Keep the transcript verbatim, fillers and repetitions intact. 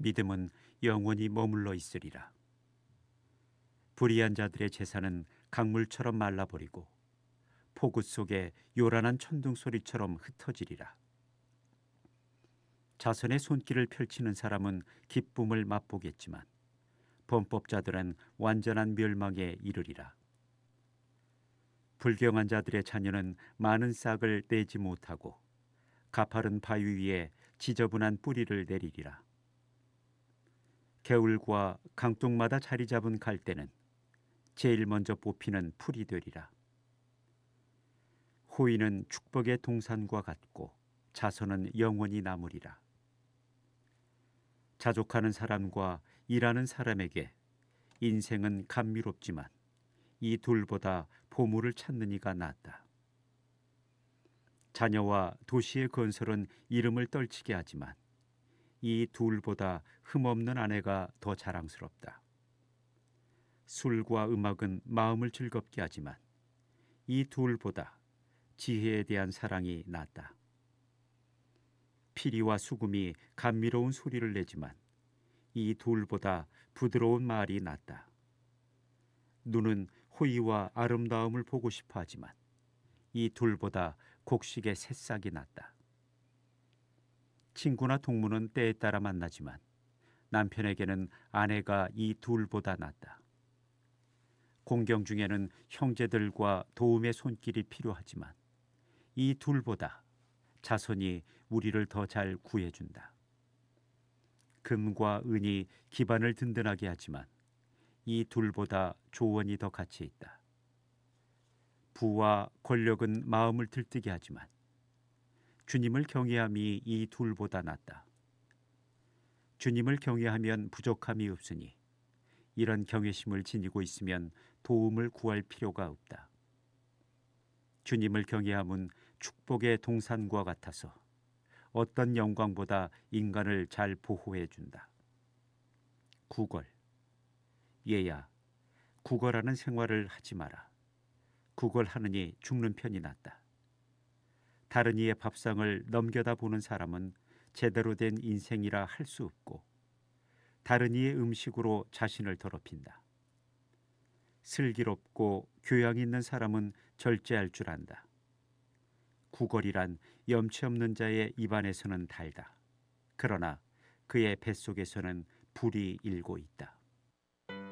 믿음은 영원히 머물러 있으리라. 불의한 자들의 제사는 강물처럼 말라버리고 폭우 속에 요란한 천둥 소리처럼 흩어지리라. 자선의 손길을 펼치는 사람은 기쁨을 맛보겠지만 범법자들은 완전한 멸망에 이르리라. 불경한 자들의 자녀는 많은 싹을 내지 못하고 가파른 바위 위에 지저분한 뿌리를 내리리라. 개울과 강둑마다 자리 잡은 갈대는 제일 먼저 뽑히는 풀이 되리라. 호의는 축복의 동산과 같고 자선은 영원히 남으리라. 자족하는 사람과 일하는 사람에게 인생은 감미롭지만 이 둘보다 보물을 찾는 이가 낫다. 자녀와 도시의 건설은 이름을 떨치게 하지만 이 둘보다 흠없는 아내가 더 자랑스럽다. 술과 음악은 마음을 즐겁게 하지만 이 둘보다 지혜에 대한 사랑이 낫다. 피리와 수금이 감미로운 소리를 내지만 이 둘보다 부드러운 말이 낫다. 눈은 호의와 아름다움을 보고 싶어 하지만 이 둘보다 곡식의 새싹이 낫다. 친구나 동무는 때에 따라 만나지만 남편에게는 아내가 이 둘보다 낫다. 공경 중에는 형제들과 도움의 손길이 필요하지만 이 둘보다 자손이 우리를 더 잘 구해준다. 금과 은이 기반을 든든하게 하지만 이 둘보다 조언이 더 가치 있다. 부와 권력은 마음을 들뜨게 하지만 주님을 경외함이 이 둘보다 낫다. 주님을 경외하면 부족함이 없으니 이런 경외심을 지니고 있으면 도움을 구할 필요가 없다. 주님을 경외함은 축복의 동산과 같아서 어떤 영광보다 인간을 잘 보호해 준다. 구걸. 얘야, 구걸하는 생활을 하지 마라. 구걸하느니 죽는 편이 낫다. 다른 이의 밥상을 넘겨다 보는 사람은 제대로 된 인생이라 할 수 없고 다른 이의 음식으로 자신을 더럽힌다. 슬기롭고 교양 있는 사람은 절제할 줄 안다. 구걸이란 염치 없는 자의 입안에서는 달다. 그러나 그의 뱃속에서는 불이 일고 있다.